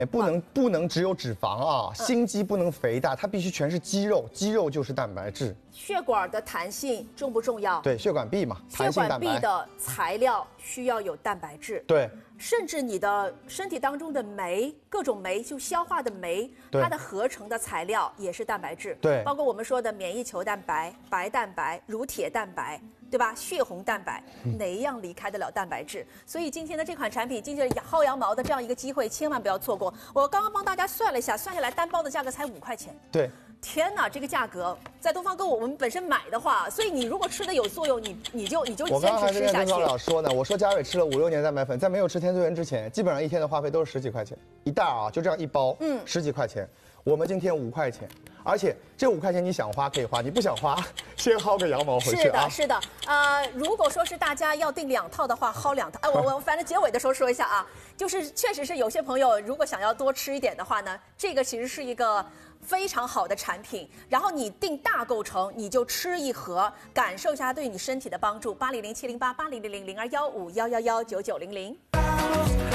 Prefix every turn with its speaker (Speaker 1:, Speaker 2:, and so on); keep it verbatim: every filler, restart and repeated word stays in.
Speaker 1: 不能不能只有脂肪啊，心肌不能肥大，它必须全是肌肉，肌肉就是蛋白质。
Speaker 2: 血管的弹性重不重要？
Speaker 1: 对，血管壁嘛，
Speaker 2: 血管壁的材料需要有蛋白质。
Speaker 1: 对，
Speaker 2: 甚至你的身体当中的酶，各种酶，就消化的酶，它的合成的材料也是蛋白质。
Speaker 1: 对，
Speaker 2: 包括我们说的免疫球蛋白、白蛋白、乳铁蛋白。对吧？血红蛋白哪一样离开得了蛋白质？所以今天的这款产品，今天薅羊毛的这样一个机会，千万不要错过。我刚刚帮大家算了一下，算下来单包的价格才五块钱。
Speaker 1: 对，
Speaker 2: 天哪，这个价格在东方购物我们本身买的话，所以你如果吃的有作用，你你就你就坚持吃下去。
Speaker 1: 我刚刚还是跟跟老说呢，我说佳蕊吃了五六年蛋白粉，在没有吃天资源之前，基本上一天的花费都是十几块钱一袋啊，就这样一包，嗯，十几块钱。我们今天五块钱。而且这五块钱你想花可以花，你不想花，先薅个羊毛回去啊！
Speaker 2: 是的，是的。呃，如果说是大家要订两套的话，薅两套。哎，我我反正结尾的时候说一下啊，就是确实是有些朋友如果想要多吃一点的话呢，这个其实是一个非常好的产品。然后你订大构成，你就吃一盒，感受一下它对你身体的帮助。八零零七零八八零零零零二幺五幺幺幺九九零零。